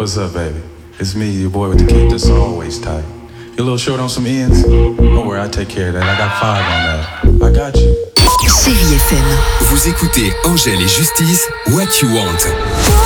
What's up, baby? It's me, your boy with the kid that's always tight. You a little short on some ends? Don't worry, I take care of that. I got 5 on that. I got you. Chérie FM. Vous écoutez Angèle et Justice, What You Want.